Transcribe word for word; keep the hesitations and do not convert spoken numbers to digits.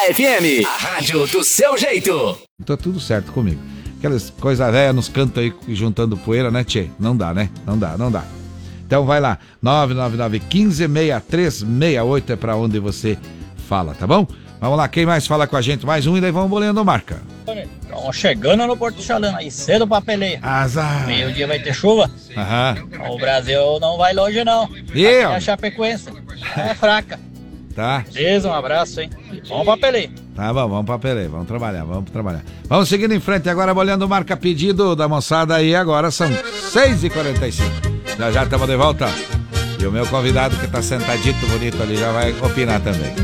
F M, a rádio do seu jeito. Tá tudo certo comigo. Aquelas coisas velhas nos cantos aí, juntando poeira, né, tchê? Não dá, né? Não dá, não dá. Então vai lá, nove nove nove, um cinco, seis três seis oito é pra onde você fala, tá bom? Vamos lá, quem mais fala com a gente? Mais um e daí vamos boleando marca. Estão chegando no Porto Chalano aí, cedo pra peleia. Azar. Meio dia vai ter chuva. Aham. O Brasil não vai longe não. E Aqui ó. a Chapecoense é fraca. Tá. Beleza, um abraço, hein? Vamos pra peleia. Tá bom, vamos pra peleia, vamos trabalhar, vamos trabalhar. Vamos seguindo em frente agora, boleando marca, pedido da moçada aí, agora são seis e quarenta e cinco. Já já estamos de volta. E o meu convidado que tá sentadito bonito ali já vai opinar também.